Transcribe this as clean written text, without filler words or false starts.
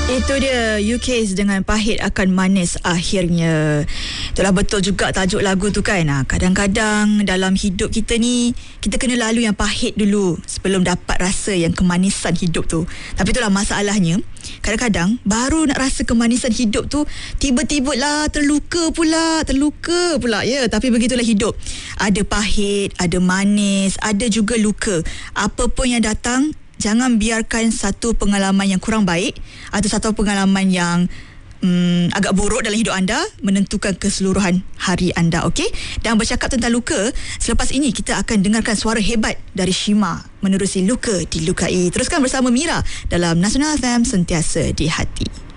Itu dia, UK dengan pahit akan manis akhirnya. Itulah betul juga tajuk lagu tu kan. Kadang-kadang dalam hidup kita ni, kita kena lalu yang pahit dulu sebelum dapat rasa yang kemanisan hidup tu. Tapi itulah masalahnya, kadang-kadang baru nak rasa kemanisan hidup tu, tiba-tiba lah terluka pula ya. Tapi begitulah hidup. Ada pahit, ada manis, ada juga luka. Apa pun yang datang, jangan biarkan satu pengalaman yang kurang baik atau satu pengalaman yang agak buruk dalam hidup anda menentukan keseluruhan hari anda, okey? Dan bercakap tentang luka, selepas ini kita akan dengarkan suara hebat dari Shima menerusi Luka Dilukai. Teruskan bersama Mira dalam Nasional FM, sentiasa di hati.